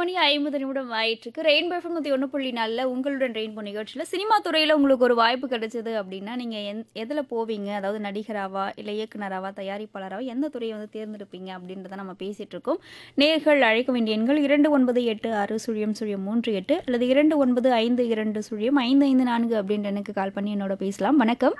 மணி 50 நிமிடம் ஆயிட்டிருக்கு. Rainbow FM 101.4ல உங்களுடன் ரெயின்போ நிகழ்ச்சியில சினிமா துறையில உங்களுக்கு ஒரு வாய்ப்பு கிடைச்சது அப்படின்னா, நீங்க எதுல போவீங்க? அதாவது நடிகராவா, இல்ல இயக்குனராவா, தயாரிப்பாளராவா எந்த துறைய வந்து தேர்ந்தெடுப்பீங்க? அப்படின்றத நம்ம பேசிட்டு இருக்கோம். நேயர்கள் அழைக்க வேண்டிய எண்கள் 2986 0 0 38 அல்லது 2952 0 554 அப்படின்ற எண்ணுக்கு கால் பண்ணி என்னோட பேசலாம். வணக்கம்.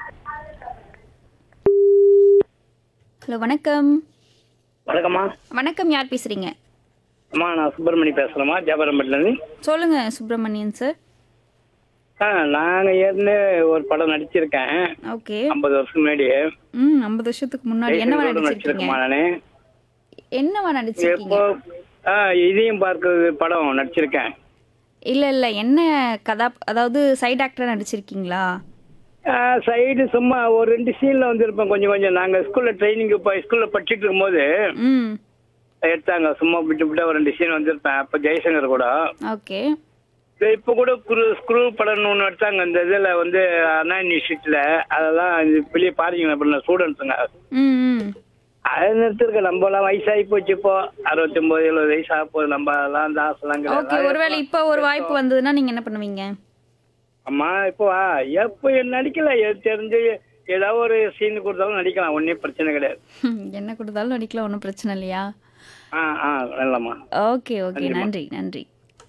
ஹலோ வணக்கம். வணக்கம்மா. வணக்கம். யார் பேசுறீங்க? அம்மா நான் சுப்பிரமணி பேசுகிறேம்மா ஜாபரம்பேட்டிலேருந்து. சொல்லுங்க சுப்பிரமணியன் சார். நான் ஏற்கனவே ஒரு படம் நடிச்சிருக்கேன் ஓகே. 50 வருஷம் முன்னாடி. 50 வருஷத்துக்கு முன்னாடி என்னவா ஜெய்சங்கரோட நடிச்சிருக்கீங்க? நடிச்சிருக்கேம்மா நான். என்னவா நடிச்சிருக்கீங்க? இப்போ இதையும் பார்க்கறது படம் நடிச்சிருக்கேன். இல்ல என்ன அதாவது சைடு ஆக்டரா நடிச்சிருக்கீங்களா? சைடு சும்மா ஒரு 2 சீனில் வந்திருப்பேன். கொஞ்சம் கொஞ்சம் நாங்கள் ஸ்கூலில் ட்ரைனிங் இப்போ ஸ்கூலில் படிச்சுட்டு இருக்கும்போது ம். எடுத்தாங்க. சும்மா விட்டு விட்டு ஒரு 2 சீன் வந்திருப்பேன். அப்போ ஜெய்சங்கர் கூட. ஓகே. இப்போ கூட ஸ்க்ரூ படம்னு ஒன்று எடுத்தாங்க. இந்த இதில் வந்து அண்ணா யூனிவர்சிட்டியில். அதெல்லாம் வெளியே பாருங்க பண்ண ஸ்டூடெண்ட்ஸுங்க. ம் ம். அது நிறுத்திருக்க. நம்மலாம் வயசாகி போச்சு. இப்போ 69 70 வயசு ஆக போகுது. நம்ம எல்லாம் இந்த ஆசைலாம் ஓகே. கிடையாது. ஒருவேளை இப்போ ஒரு வாய்ப்பு வந்ததுன்னா நீங்க என்ன பண்ணுவீங்க? அம்மா இப்போ எப்போ நடிக்கல தெரிஞ்சு ஏதாவது ஒரு சீன் கொடுத்தாலும் நடிக்கலாம். ஒன்றும் பிரச்சனை கிடையாது. என்ன கொடுத்தாலும் நடிக்கலாம், ஒன்றும் பிரச்சனை இல்லையா? ஆ ஆ நல்லம்மா. Okay okay. நன்றிம்மா. நன்றி நன்றி.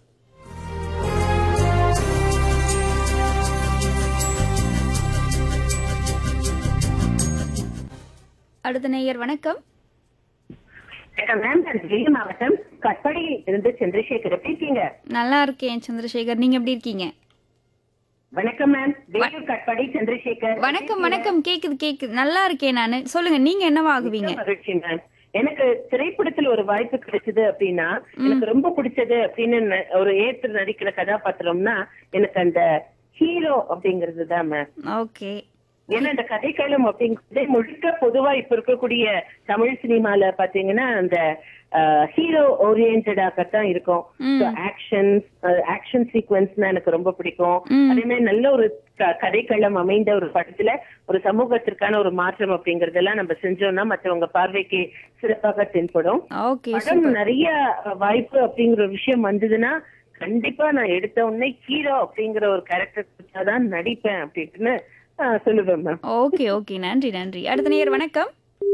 அடுத்த நேயர் வணக்கம். வணக்கம் மேம். நான் வேலூர் மாவட்டம் கட்பாடியில் இருந்து சந்திரசேகர். எப்படி இருக்கீங்க? நல்லா இருக்கேன் சந்திரசேகர். நீங்க எப்படி இருக்கீங்க? வணக்கம் மேம். வேலூர் கட்பாடி சந்திரசேகர். வணக்கம் வணக்கம். கேக்குது கேக்குது. நல்லா இருக்கேன் நானு. சொல்லுங்க, நீங்க என்னவா ஆகுவீங்க? மிக்க மகிழ்ச்சி மேம். எனக்கு திரைப்படத்துல ஒரு வாய்ப்பு கிடைச்சது அப்படின்னா, எனக்கு ரொம்ப பிடிச்சது அப்படின்னு ஒரு ஏற்று நடிக்கிற கதாபாத்திரம்னா எனக்கு அந்த ஹீரோ அப்படிங்கிறது தான் மேம். ஓகே. ஏன்னா இந்த கதைக்களம் அப்படிங்கிறது முழுக்க பொதுவா இப்ப இருக்கக்கூடிய தமிழ் சினிமால பாத்தீங்கன்னா அந்த ஹீரோ ஓரியன்டாகத்தான் இருக்கும். ஆக்ஷன் சீக்வன்ஸ்னா எனக்கு ரொம்ப பிடிக்கும். அதே மாதிரி நல்ல ஒரு கதைக்களம் அமைந்த ஒரு படத்துல ஒரு சமூகத்திற்கான ஒரு மாற்றம் அப்படிங்கறதெல்லாம் நம்ம செஞ்சோம்னா மற்றவங்க பார்வைக்கு சிறப்பாக தென்படும். ஓகே. படம் நிறைய வாய்ப்பு அப்படிங்கிற ஒரு விஷயம் வந்ததுன்னா கண்டிப்பா நான் எடுத்த உடனே ஹீரோ அப்படிங்கிற ஒரு கேரக்டர் தான் நடிப்பேன் அப்படின்னு சொல்லுவேன் மேம். Okay okay. நன்றி நன்றி. அடுத்த நேயர் வணக்கம்.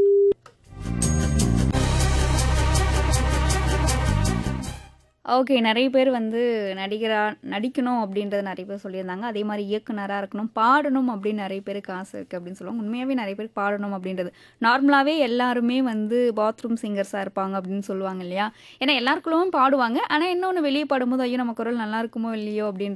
ஓகே. நிறைய பேர் வந்து நடிக்கணும் அப்படின்றத நிறைய பேர் சொல்லியிருந்தாங்க. அதே மாதிரி இயக்குனராக இருக்கணும், பாடணும் அப்படின்னு நிறைய பேருக்கு ஆசை இருக்குது அப்படின்னு சொல்லுவாங்க. உண்மையாகவே நிறைய பேருக்கு பாடணும் அப்படின்றது நார்மலாகவே எல்லாருமே வந்து பாத்ரூம் சிங்கர்ஸாக இருப்பாங்க அப்படின்னு சொல்லுவாங்க இல்லையா? ஏன்னா எல்லாருக்குள்ளவும் பாடுவாங்க. ஆனால் இன்னொன்று வெளியே பாடும்போது ஐயோ நம்ம குரல் நல்லா இருக்குமோ இல்லையோ அப்படின்ற